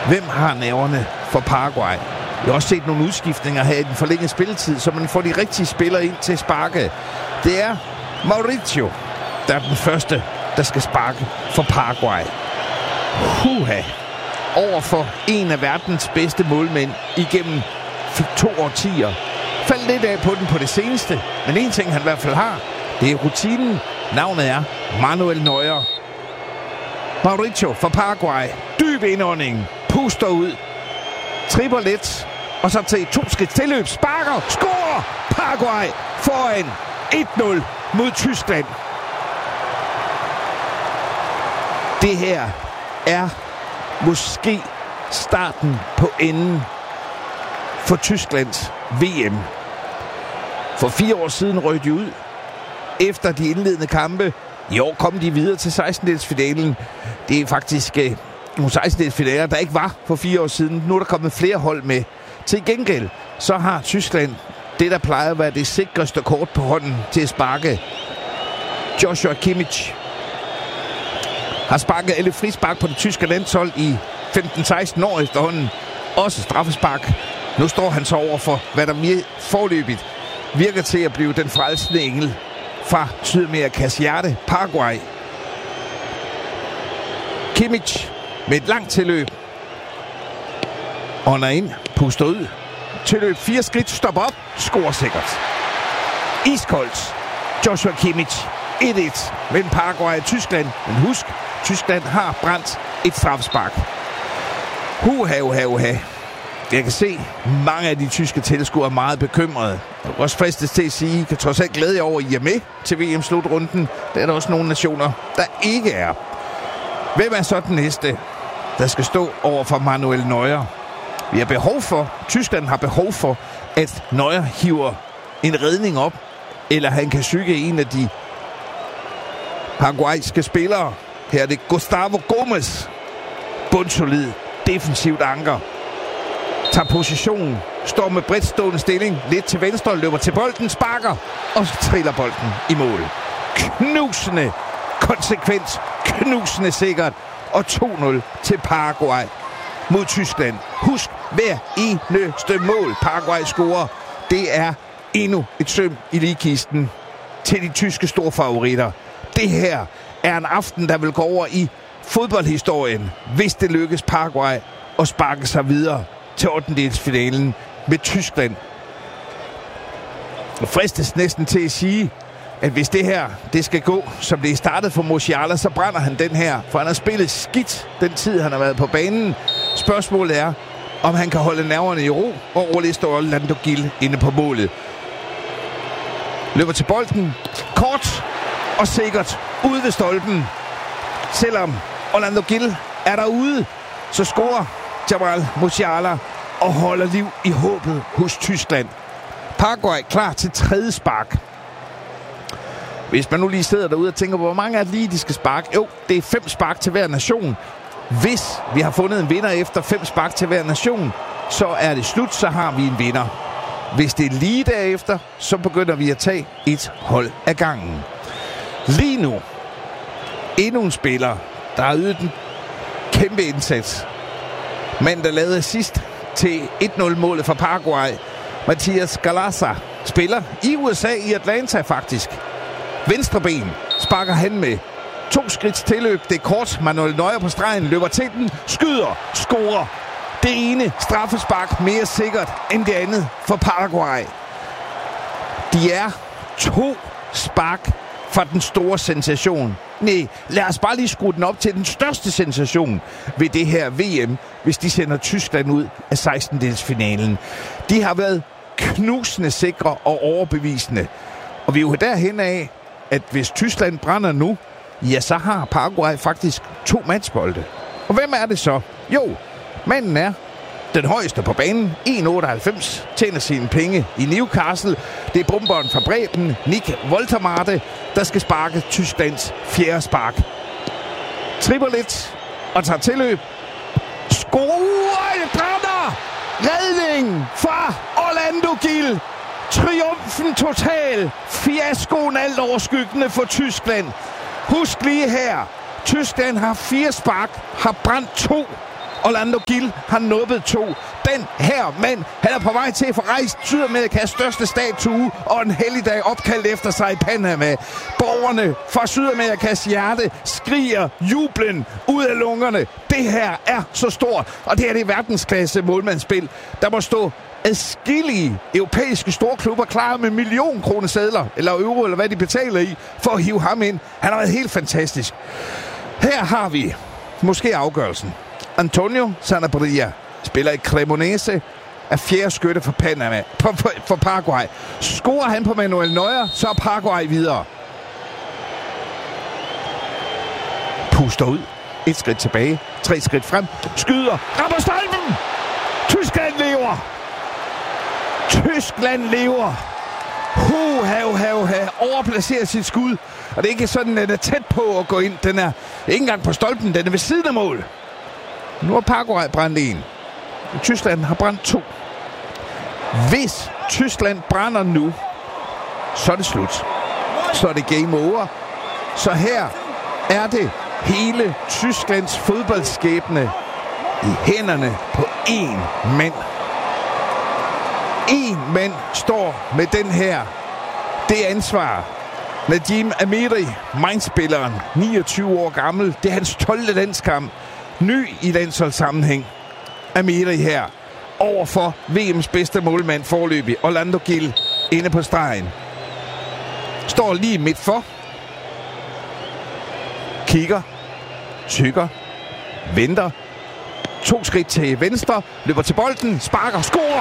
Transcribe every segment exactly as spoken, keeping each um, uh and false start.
Hvem har nerverne for Paraguay? Jeg har også set nogle udskiftninger her i den forlængede spilletid, så man får de rigtige spillere ind til at sparke. Det er Mauricio, der er den første, der skal sparke for Paraguay. Huha! Over for en af verdens bedste målmænd igennem to årtier. Faldt lidt af på den på det seneste, men en ting han i hvert fald har, det er rutinen. Navnet er Manuel Neuer. Mauricio for Paraguay. Dyb indånding. Puster ud. Tripper lidt. Og så til to skridt tilløb. Sparker. Scorer. Paraguay foran et nul mod Tyskland. Det her er måske starten på enden for Tysklands V M. For fire år siden røg de ud efter de indledende kampe. I år kom de videre til sekstendedelsfinalen. Det er faktisk øh, nogle sekstendedelsfinaler, der ikke var for fire år siden. Nu er der kommet flere hold med. Til gengæld så har Tyskland det, der plejer at være det sikreste kort på hånden til at sparke. Joshua Kimmich har sparket alle frispark på det tyske landshold i femten seksten år efterhånden. Også straffespark. Nu står han så over for, hvad der mere forløbigt virker til at blive den frelsende engel fra Sydamerikas hjerte, Paraguay. Kimmich med et langt tilløb. Ånder ind, puster ud. Tilløb fire skridt, stopper op, scorer sikkert. Iskoldt. Joshua Kimmich et et mellem Paraguay og Tyskland. Men husk, Tyskland har brændt et straffespark. Huha, huha, huha. Jeg kan se, mange af de tyske tilskuere er meget bekymrede. Jeg er også fristes til at sige, kan trods alt glæde jer over, at I er med til V M-slutrunden. Der er der også nogle nationer, der ikke er. Hvem er så den næste, der skal stå over for Manuel Neuer? Vi har behov for, Tyskland har behov for, at Neuer hiver en redning op, eller han kan syge en af de paraguayske spillere. Her er det Gustavo Gomes. Bundsolid, defensivt anker. Tager position, står med bredt stående stilling, lidt til venstre, løber til bolden, sparker, og så triller bolden i mål. Knusende, konsekvent, knusende sikkert, og to nul til Paraguay mod Tyskland. Husk, hver eneste mål Paraguay scorer, det er endnu et søm i ligkisten til de tyske storfavoritter. Det her er en aften, der vil gå over i fodboldhistorien, hvis det lykkes Paraguay at sparke sig videre til ottendedelsfinalen med Tyskland. Det fristes næsten til at sige, at hvis det her det skal gå, som det er startet for Musiala, så brænder han den her, for han har spillet skidt den tid, han har været på banen. Spørgsmålet er, om han kan holde nerverne i ro, og overliste Orlando Gil inde på målet. Løber til bolden, kort og sikkert ude ved stolpen. Selvom Orlando Gil er derude, så scorer Jamal Musiala og holder liv i håbet hos Tyskland. Paraguay klar til tredje spark. Hvis man nu lige sidder derude og tænker på, hvor mange er det lige, de skal sparke? Jo, det er fem spark til hver nation. Hvis vi har fundet en vinder efter fem spark til hver nation, så er det slut, så har vi en vinder. Hvis det er lige derefter, så begynder vi at tage et hold af gangen. Lige nu, endnu en spiller, der har ydet en kæmpe indsats. Men der lavede sidst til et nul-målet for Paraguay. Mathias Galazza spiller i U S A, i Atlanta faktisk. Venstre ben sparker han med. To skridts tilløb, det er kort. Manuel Neuer på stregen, løber til den, skyder, scorer. Det ene straffespark mere sikkert end det andet for Paraguay. De er to spark fra den store sensation. Nej, lad os bare lige skrue den op til den største sensation ved det her V M, hvis de sender Tyskland ud af sekstendedelsfinalen. De har været knusende sikre og overbevisende. Og vi er jo derhen af, at hvis Tyskland brænder nu, ja, så har Paraguay faktisk to matchbolde. Og hvem er det så? Jo, manden er den højeste på banen, en komma otteoghalvfems, tjener sine penge i Newcastle. Det er bomberen fra Breben, Nick Woltermate, der skal sparke Tysklands fjerde spark. Tripper lidt og tager tilløb. Scorer! Det brænder! Redning fra Orlando Gil. Triumfen total. Fiaskoen alt overskyggende for Tyskland. Husk lige her. Tyskland har fire spark, har brændt to, Orlando Gil har nubbet to. Den her mand, han er på vej til at få rejst Sydamerikas største statue og en helligdag opkaldt efter sig i Panama. Borgerne fra Sydamerikas hjerte skriger jublen ud af lungerne. Det her er så stort, og det er det verdensklasse målmandsspil. Der må stå adskillige europæiske storklubber klar med millionkronesedler, eller euro, eller hvad de betaler i, for at hive ham ind. Han har været helt fantastisk. Her har vi måske afgørelsen. Antonio Sanabria spiller i Cremonese, er fjerde skytte for Panama, for, for, for Paraguay. Scorer han på Manuel Neuer, så er Paraguay videre. Puster ud. Et skridt tilbage. Tre skridt frem. Skyder. Rammer stolpen! Tyskland lever! Tyskland lever! Huha, huha, huha. Overplacerer sit skud. Og det er ikke sådan, at den er tæt på at gå ind. Den er ikke engang på stolpen. Den er ved siden af mål. Nu har Paraguay brændt en. Tyskland har brændt to. Hvis Tyskland brænder nu, så er det slut. Så er det game over. Så her er det hele Tysklands fodboldskæbne i hænderne på én mand. En mand står med den her, det ansvar. Nadim Amiri, Mainz-spilleren, niogtyve år gammel. Det er hans tolvte landskamp. Ny i landsholdssammenhæng. Amiri her overfor V M's bedste målmand forløbig. Orlando Gil inde på stregen. Står lige midt for. Kigger. Tykker. Venter. To skridt til venstre. Løber til bolden. Sparker. Scorer.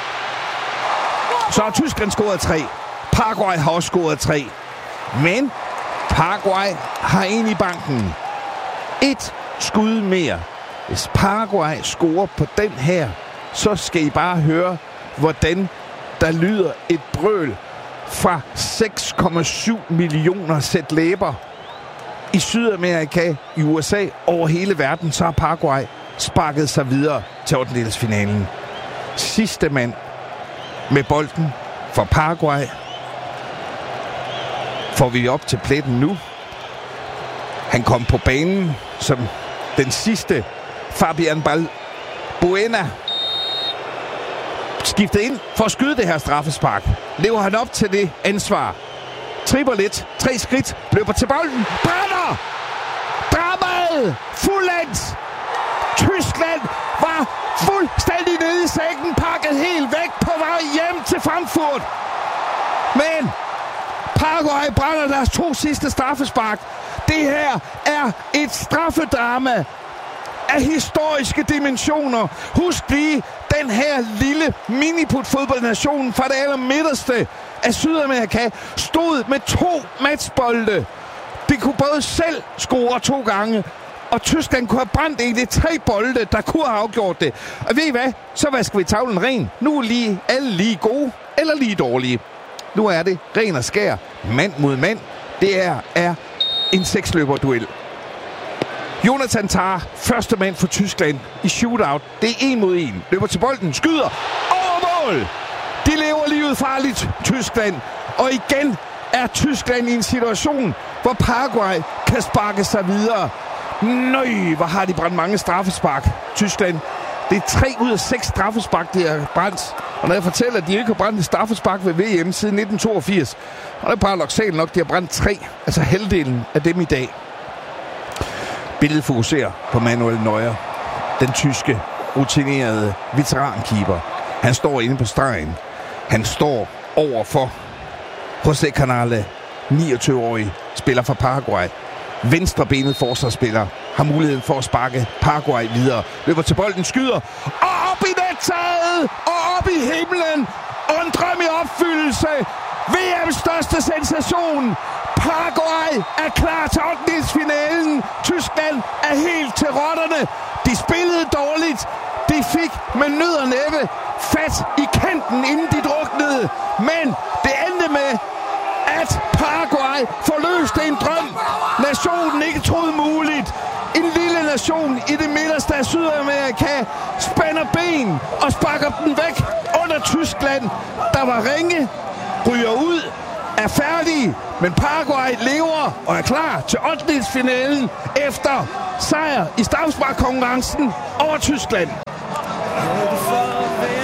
Så har Tyskland scoret tre. Paraguay har også scoret tre. Men Paraguay har en i banken. Et skud mere. Hvis Paraguay scorer på den her, så skal I bare høre, hvordan der lyder et brøl fra seks komma syv millioner sæt læber i Sydamerika, i U S A, over hele verden. Så har Paraguay sparket sig videre til ottendedelsfinalen. Sidste mand med bolden for Paraguay får vi op til pletten nu. Han kom på banen som den sidste. Fabian Balbuena skiftet ind for at skyde det her straffespark. Lever han op til det ansvar? Tripper lidt. Tre skridt. Løber til bolden. Brænder! Dramaet! Fuldendt! Tyskland var fuldstændig nede i sækken. Pakket helt væk på vej hjem til Frankfurt. Men Paraguay brænder deres to sidste straffespark. Det her er et straffedrama af historiske dimensioner. Husk lige, den her lille miniput-fodboldnation fra det allermidterste af Sydamerika stod med to matchbolde. De kunne både selv score to gange, og Tyskland kunne have brændt en. Det er tre bolde, der kunne have afgjort det. Og ved I hvad? Så vasker vi tavlen ren. Nu er lige alle lige gode, eller lige dårlige. Nu er det ren og skær. Mand mod mand. Det er, er en seksløberduel. Jonathan Tah, første mand for Tyskland i shootout. Det er en mod en. Løber til bolden, skyder over mål. De lever livet farligt, Tyskland. Og igen er Tyskland i en situation, hvor Paraguay kan sparke sig videre. Nøj, hvor har de brændt mange straffespark, Tyskland. Det er tre ud af seks straffespark, de har brændt. Og når jeg fortæller, at de ikke har brændt straffespark ved V M siden nitten toogfirs, og det er paradoksalt nok, de har brændt tre, altså halvdelen af dem i dag. Billedet fokuserer på Manuel Neuer, den tyske, rutinerede veterankeeper. Han står inde på stregen. Han står over for José Canale, niogtyve-årig, spiller for Paraguay. Venstrebenet forsvarsspiller har muligheden for at sparke Paraguay videre. Løber til bolden, skyder, og op i nettaget, og op i himlen, og en drøm i opfyldelse. V M's største sensation. Paraguay er klar til ottendedelsfinalen. Tyskland er helt til rotterne. De spillede dårligt. De fik med nød og næppe fat i kanten, inden de druknede. Men det endte med, at Paraguay forløste en drøm, nationen ikke troede muligt. En lille nation i det midterste af Sydamerika spænder ben og sparker den væk under Tyskland. Der var ringe, ryger ud, er færdige, men Paraguay lever og er klar til ottendedelsfinalen efter sejr i straffesparkkonkurrencen over Tyskland.